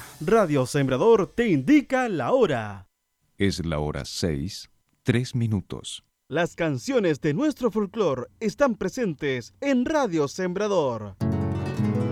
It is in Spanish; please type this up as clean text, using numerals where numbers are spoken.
Radio Sembrador te indica la hora. Es la hora 6, 3 minutos. Las canciones de nuestro folclore están presentes en Radio Sembrador.